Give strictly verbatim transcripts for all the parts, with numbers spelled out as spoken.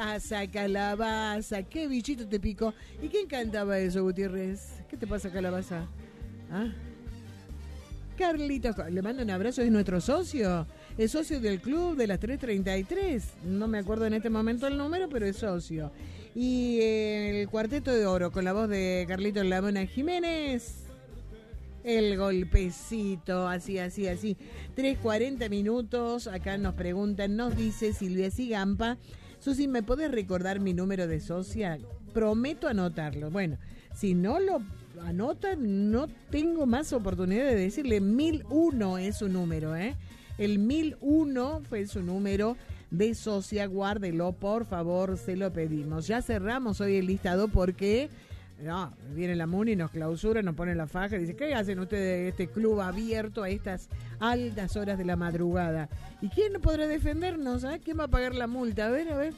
Calabaza, calabaza, qué bichito te picó. ¿Y quién cantaba eso, Gutiérrez? ¿Qué te pasa, calabaza? ¿Ah? Carlitos, le mando un abrazo, es nuestro socio, es socio del club de las tres treinta y tres, no me acuerdo en este momento el número, pero es socio. Y eh, el Cuarteto de Oro, con la voz de Carlitos Lamona Jiménez, el golpecito, así, así, así. tres cuarenta minutos, acá nos preguntan, nos dice Silvia Sigampa, Susi, ¿me podés recordar mi número de socia? Prometo anotarlo. Bueno, si no lo anota, no tengo más oportunidad de decirle. Mil uno es su número, ¿eh? El mil uno fue su número de socia, guárdelo, por favor, se lo pedimos. Ya cerramos hoy el listado porque no, viene la MUNI, nos clausura, nos pone la faja y dice, ¿qué hacen ustedes este club abierto a estas altas horas de la madrugada? ¿Y quién podrá defendernos? ¿Eh? ¿Quién va a pagar la multa? A ver, a ver.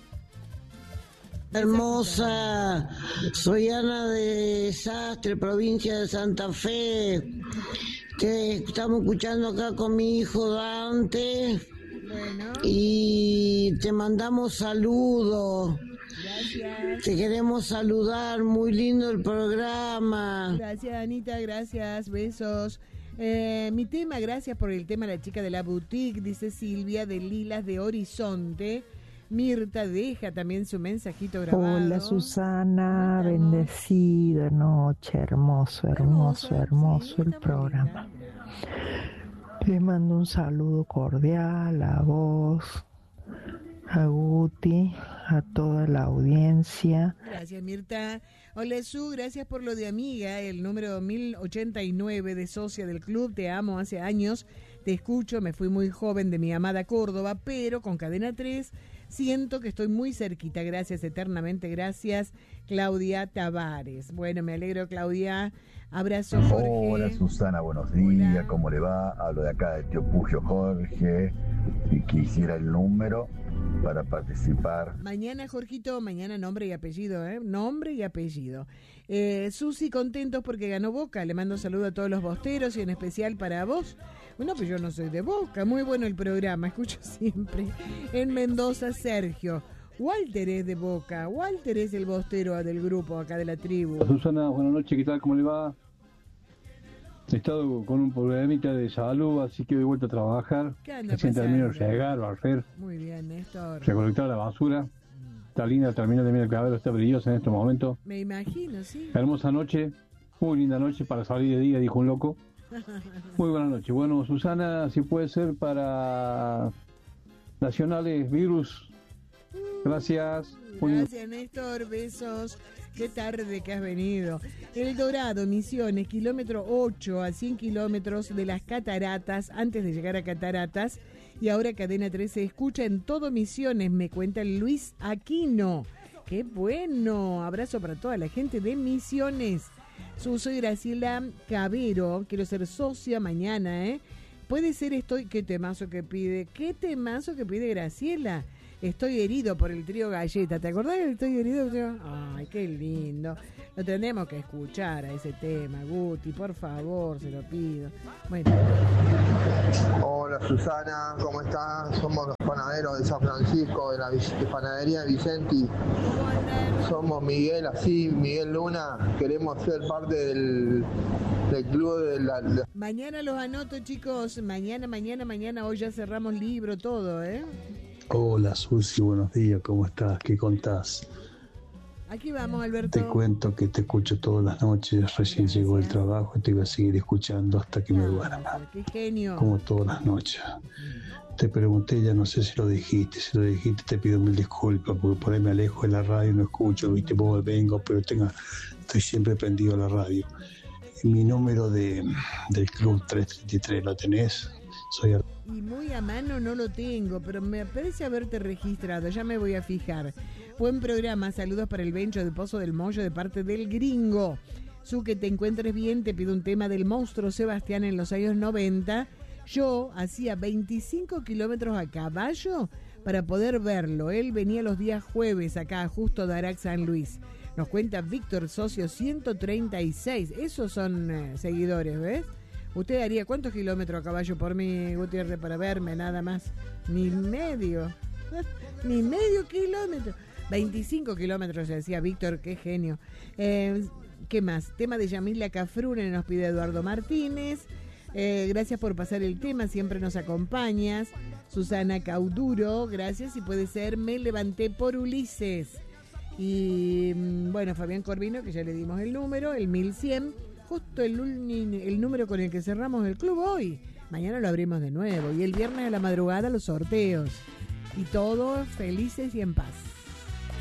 Hermosa, soy Ana de Sastre, provincia de Santa Fe. Te estamos escuchando acá con mi hijo Dante. Bueno. Y te mandamos saludos. Gracias. Te queremos saludar, muy lindo el programa. Gracias, Anita, gracias, besos. Eh, mi tema, gracias por el tema, la chica de la boutique, dice Silvia de Lilas de Horizonte. Mirta deja también su mensajito grabado. Hola Susana, bendecida noche, hermoso, hermoso, hermoso, sí, el programa. Les mando un saludo cordial a vos, a Guti, a toda la audiencia. Gracias, Mirta. Hola, Su, gracias por lo de amiga, el número mil ochenta y nueve de socia del club. Te amo hace años, te escucho, me fui muy joven de mi amada Córdoba, pero con Cadena tres siento que estoy muy cerquita. Gracias, eternamente gracias, Claudia Tavares. Bueno, me alegro, Claudia. Abrazo, Jorge. Hola, Susana, buenos días. Hola. ¿Cómo le va? Hablo de acá de Tío Pugio Jorge y quisiera el número para participar. Mañana, Jorgito, mañana nombre y apellido, ¿eh? Nombre y apellido. Eh, Susi, contentos porque ganó Boca. Le mando un saludo a todos los bosteros y en especial para vos. Bueno, pues yo no soy de Boca. Muy bueno el programa, escucho siempre. En Mendoza, Sergio. Walter es de Boca. Walter es el bostero del grupo acá de la tribu. Susana, buenas noches. ¿Qué tal? ¿Cómo le va? He estado con un problemita de salud, así que voy vuelta a trabajar. ¿Qué anda Recién pasando? termino de llegar, barrer. Muy bien, Néstor. Recolectar la basura. Está linda, termina de mirar el clavero, está brillosa en estos momentos. Me imagino, sí. Hermosa noche, muy linda noche para salir de día, dijo un loco. Muy buena noche. Bueno, Susana, si puede ser para Nacionales Virus. Gracias. Gracias, Néstor. Besos. Qué tarde que has venido. El Dorado, Misiones, kilómetro ocho a cien kilómetros de las Cataratas, antes de llegar a Cataratas. Y ahora Cadena tres se escucha en todo Misiones, me cuenta Luis Aquino. ¡Qué bueno! Abrazo para toda la gente de Misiones. Soy Graciela Cabero, quiero ser socia mañana, ¿eh? Puede ser estoy... ¿Qué temazo que pide? ¿Qué temazo que pide Graciela? Estoy herido por el trío Galleta. ¿Te acordás del Estoy herido? Ay, qué lindo. Lo tenemos que escuchar a ese tema, Guti, por favor, se lo pido. Bueno. Hola Susana, ¿cómo estás? Somos los panaderos de San Francisco, de la de panadería de Vicenti. Somos Miguel, así, Miguel Luna. Queremos ser parte del, del club de la, de... Mañana los anoto, chicos. Mañana, mañana, mañana. Hoy ya cerramos libro, todo, ¿eh? Hola Susi, buenos días, ¿cómo estás? ¿Qué contás? Aquí vamos, Alberto. Te cuento que te escucho todas las noches, recién llegó el trabajo y te voy a seguir escuchando hasta que me duerma. Qué genio. Como todas las noches. Te pregunté, ya no sé si lo dijiste, si lo dijiste te pido mil disculpas, porque por ahí me alejo de la radio y no escucho, viste, vos vengo, pero tenga, estoy siempre prendido a la radio. Mi número de, del club trescientos treinta y tres, ¿lo tenés? Soy Ar- Y muy a mano no lo tengo, pero me parece haberte registrado, ya me voy a fijar. Buen programa, saludos para el Bencho de Pozo del Mollo de parte del Gringo. Su, que te encuentres bien, te pido un tema del monstruo Sebastián en los años noventa. Yo hacía veinticinco kilómetros a caballo para poder verlo. Él venía los días jueves acá, justo de Arax San Luis. Nos cuenta Víctor Socio ciento treinta y seis. Esos son eh, seguidores, ¿ves? ¿Usted haría cuántos kilómetros a caballo por mí, Gutiérrez, para verme nada más? Ni medio. Ni medio kilómetro. veinticinco kilómetros, decía Víctor, qué genio. Eh, ¿Qué más? Tema de Yamila Cafrune nos pide Eduardo Martínez. Eh, gracias por pasar el tema, siempre nos acompañas. Susana Cauduro, gracias. Y puede ser Me levanté por Ulises. Y bueno, Fabián Corvino, que ya le dimos el número, el mil cien, justo el, el número con el que cerramos el club hoy. Mañana lo abrimos de nuevo. Y el viernes a la madrugada los sorteos. Y todos felices y en paz.